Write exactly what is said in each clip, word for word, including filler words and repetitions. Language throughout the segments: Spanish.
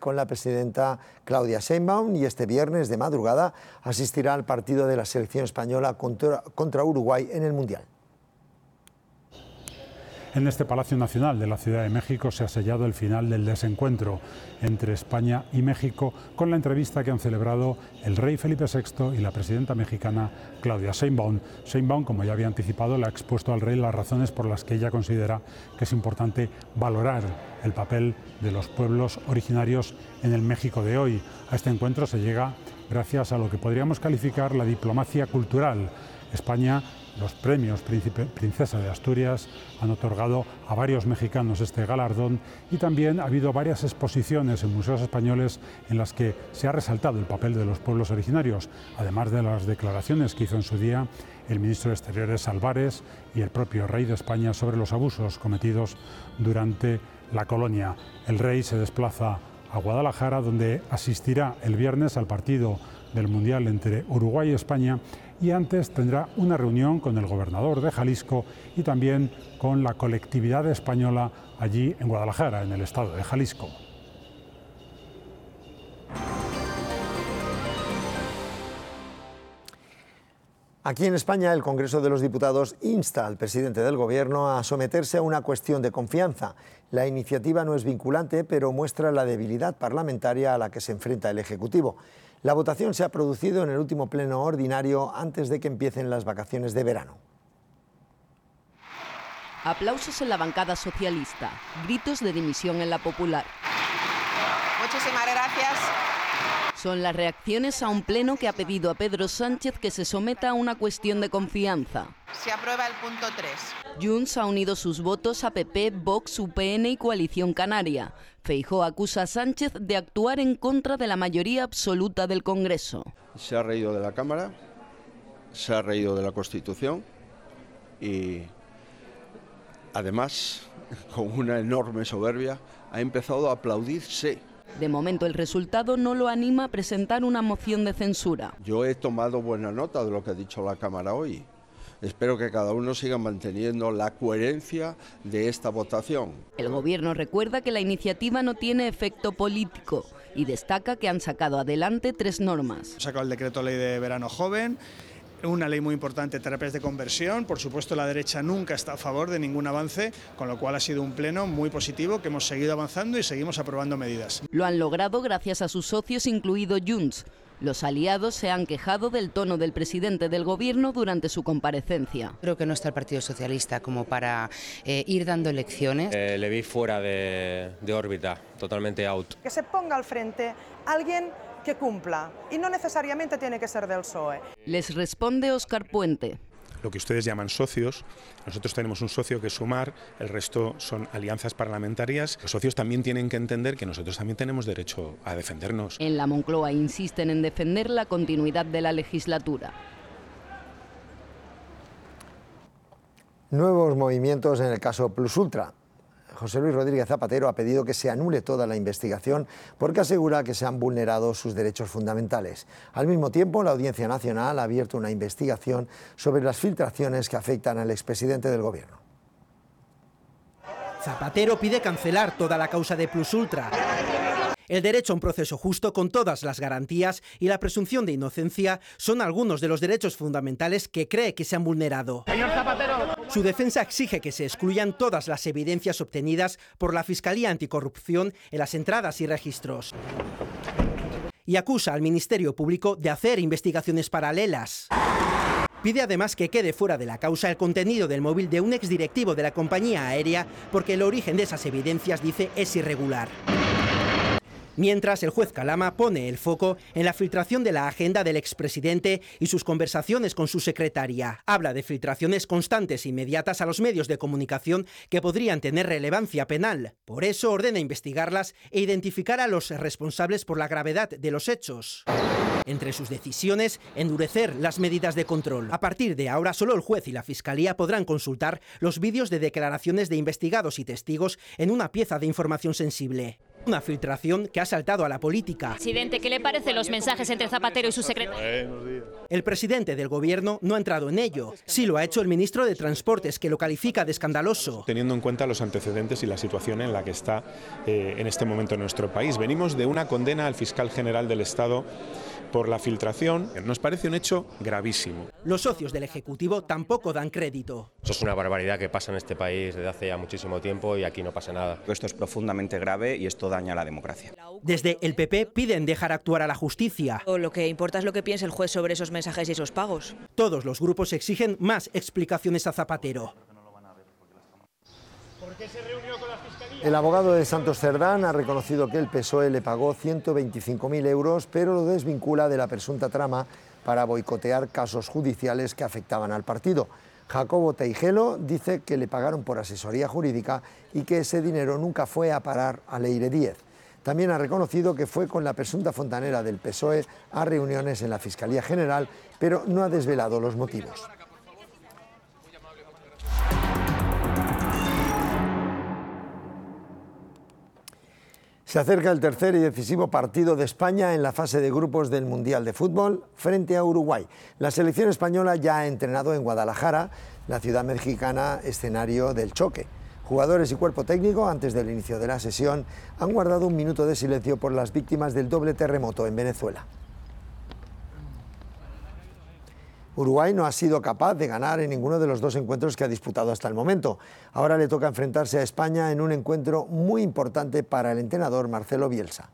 con la presidenta Claudia Sheinbaum y este viernes de madrugada asistirá al partido de la selección española contra, contra Uruguay en el Mundial. En este Palacio Nacional de la Ciudad de México se ha sellado el final del desencuentro entre España y México con la entrevista que han celebrado el rey Felipe sexto y la presidenta mexicana Claudia Sheinbaum. Sheinbaum, como ya había anticipado, le ha expuesto al rey las razones por las que ella considera que es importante valorar el papel de los pueblos originarios en el México de hoy. A este encuentro se llega gracias a lo que podríamos calificar la diplomacia cultural. España, los premios Príncipe, Princesa de Asturias han otorgado a varios mexicanos este galardón y también ha habido varias exposiciones en museos españoles en las que se ha resaltado el papel de los pueblos originarios, además de las declaraciones que hizo en su día el ministro de Exteriores Álvarez y el propio rey de España sobre los abusos cometidos durante la colonia. El rey se desplaza a Guadalajara, donde asistirá el viernes al partido del Mundial entre Uruguay y España, y antes tendrá una reunión con el gobernador de Jalisco y también con la colectividad española allí en Guadalajara, en el estado de Jalisco. Aquí en España, el Congreso de los Diputados insta al presidente del Gobierno a someterse a una cuestión de confianza. La iniciativa no es vinculante, pero muestra la debilidad parlamentaria a la que se enfrenta el Ejecutivo. La votación se ha producido en el último pleno ordinario antes de que empiecen las vacaciones de verano. Aplausos en la bancada socialista, gritos de dimisión en la popular. Muchísimas gracias. Son las reacciones a un pleno que ha pedido a Pedro Sánchez que se someta a una cuestión de confianza. Se aprueba el punto tres. Junts ha unido sus votos a P P, Vox, U P N y Coalición Canaria. Feijóo acusa a Sánchez de actuar en contra de la mayoría absoluta del Congreso. Se ha reído de la Cámara, se ha reído de la Constitución y además, con una enorme soberbia, ha empezado a aplaudirse. De momento el resultado no lo anima a presentar una moción de censura. Yo he tomado buena nota de lo que ha dicho la Cámara hoy. Espero que cada uno siga manteniendo la coherencia de esta votación. El Gobierno recuerda que la iniciativa no tiene efecto político y destaca que han sacado adelante tres normas. Han sacado el decreto ley de verano joven, una ley muy importante, terapias de conversión. Por supuesto, la derecha nunca está a favor de ningún avance, con lo cual ha sido un pleno muy positivo, que hemos seguido avanzando y seguimos aprobando medidas. Lo han logrado gracias a sus socios, incluido Junts. Los aliados se han quejado del tono del presidente del Gobierno durante su comparecencia. Creo que no está el Partido Socialista como para eh, ir dando lecciones. Eh, le vi fuera de, de órbita, totalmente out. Que se ponga al frente alguien que cumpla, y no necesariamente tiene que ser del P S O E. Les responde Óscar Puente. Lo que ustedes llaman socios, nosotros tenemos un socio que es Sumar, el resto son alianzas parlamentarias. Los socios también tienen que entender que nosotros también tenemos derecho a defendernos. En la Moncloa insisten en defender la continuidad de la legislatura. Nuevos movimientos en el caso Plus Ultra. José Luis Rodríguez Zapatero ha pedido que se anule toda la investigación porque asegura que se han vulnerado sus derechos fundamentales. Al mismo tiempo, la Audiencia Nacional ha abierto una investigación sobre las filtraciones que afectan al expresidente del Gobierno. Zapatero pide cancelar toda la causa de Plus Ultra. El derecho a un proceso justo con todas las garantías y la presunción de inocencia son algunos de los derechos fundamentales que cree que se han vulnerado. Señor Zapatero. Su defensa exige que se excluyan todas las evidencias obtenidas por la Fiscalía Anticorrupción en las entradas y registros. Y acusa al Ministerio Público de hacer investigaciones paralelas. Pide además que quede fuera de la causa el contenido del móvil de un exdirectivo de la compañía aérea porque el origen de esas evidencias, dice, es irregular. Mientras, el juez Calama pone el foco en la filtración de la agenda del expresidente y sus conversaciones con su secretaria. Habla de filtraciones constantes e inmediatas a los medios de comunicación que podrían tener relevancia penal. Por eso ordena investigarlas e identificar a los responsables por la gravedad de los hechos. Entre sus decisiones, endurecer las medidas de control. A partir de ahora, solo el juez y la Fiscalía podrán consultar los vídeos de declaraciones de investigados y testigos en una pieza de información sensible. Una filtración que ha saltado a la política. Presidente, ¿qué le parecen los mensajes entre Zapatero y su secretario? El presidente del gobierno no ha entrado en ello. Sí lo ha hecho el ministro de Transportes, que lo califica de escandaloso. Teniendo en cuenta los antecedentes y la situación en la que está eh, en este momento nuestro país. Venimos de una condena al fiscal general del Estado por la filtración. Nos parece un hecho gravísimo. Los socios del Ejecutivo tampoco dan crédito. Eso es una barbaridad que pasa en este país desde hace ya muchísimo tiempo y aquí no pasa nada. Esto es profundamente grave y esto daña la democracia. Desde el P P piden dejar actuar a la justicia. Lo que importa es lo que piense el juez sobre esos mensajes y esos pagos. Todos los grupos exigen más explicaciones a Zapatero. El abogado de Santos Cerdán ha reconocido que el P S O E le pagó ciento veinticinco mil euros, pero lo desvincula de la presunta trama para boicotear casos judiciales que afectaban al partido. Jacobo Teijelo dice que le pagaron por asesoría jurídica y que ese dinero nunca fue a parar a Leire Díez. También ha reconocido que fue con la presunta fontanera del P S O E a reuniones en la Fiscalía General, pero no ha desvelado los motivos. Se acerca el tercer y decisivo partido de España en la fase de grupos del Mundial de Fútbol frente a Uruguay. La selección española ya ha entrenado en Guadalajara, la ciudad mexicana escenario del choque. Jugadores y cuerpo técnico, antes del inicio de la sesión, han guardado un minuto de silencio por las víctimas del doble terremoto en Venezuela. Uruguay no ha sido capaz de ganar en ninguno de los dos encuentros que ha disputado hasta el momento. Ahora le toca enfrentarse a España en un encuentro muy importante para el entrenador Marcelo Bielsa.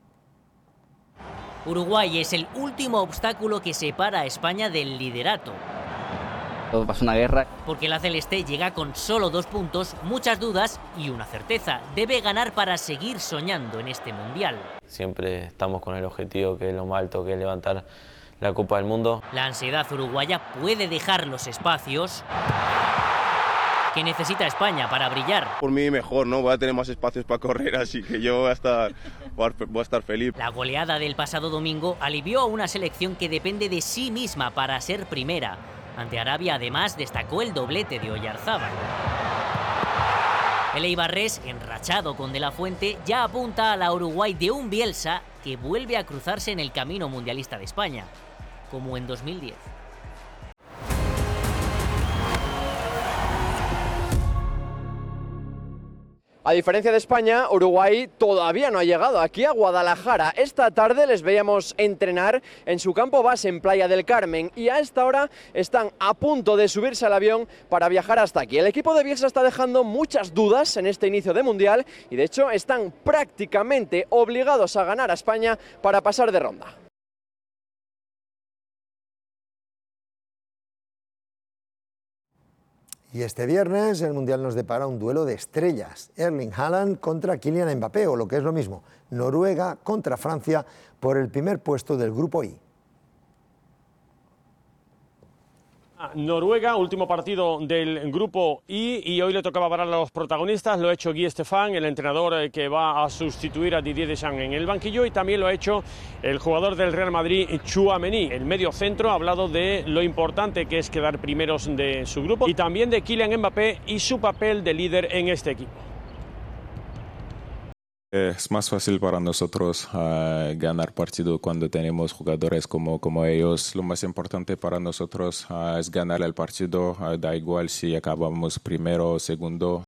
Uruguay es el último obstáculo que separa a España del liderato. Todo pasó una guerra. Porque la celeste llega con solo dos puntos, muchas dudas y una certeza. Debe ganar para seguir soñando en este mundial. Siempre estamos con el objetivo que es lo más alto, que es levantar la Copa del Mundo. La ansiedad uruguaya puede dejar los espacios que necesita España para brillar. Por mí mejor, ¿no? Voy a tener más espacios para correr, así que yo voy a estar, voy a estar feliz. La goleada del pasado domingo alivió a una selección que depende de sí misma para ser primera. Ante Arabia, además, destacó el doblete de Oyarzábal. El eibarrés, enrachado con De la Fuente, ya apunta a la Uruguay de un Bielsa que vuelve a cruzarse en el camino mundialista de España, como en dos mil diez. A diferencia de España, Uruguay todavía no ha llegado aquí a Guadalajara. Esta tarde les veíamos entrenar en su campo base en Playa del Carmen y a esta hora están a punto de subirse al avión para viajar hasta aquí. El equipo de Bielsa está dejando muchas dudas en este inicio de Mundial y de hecho están prácticamente obligados a ganar a España para pasar de ronda. Y este viernes el Mundial nos depara un duelo de estrellas. Erling Haaland contra Kylian Mbappé, o lo que es lo mismo, Noruega contra Francia por el primer puesto del Grupo I. Noruega, último partido del Grupo I, y hoy le tocaba parar a los protagonistas. Lo ha hecho Guy Stefan, el entrenador que va a sustituir a Didier Deschamps en el banquillo, y también lo ha hecho el jugador del Real Madrid, Tchouaméni. El medio centro ha hablado de lo importante que es quedar primeros de su grupo y también de Kylian Mbappé y su papel de líder en este equipo. Es más fácil para nosotros uh, ganar partido cuando tenemos jugadores como, como ellos. Lo más importante para nosotros uh, es ganar el partido. Uh, da igual si acabamos primero o segundo.